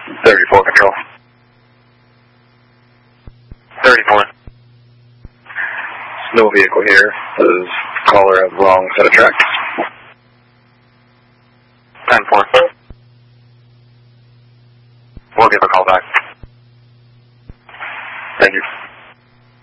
34 control. 34. No vehicle here. Says caller has wrong set of tracks. 10-4. We'll give a call back. Thank you.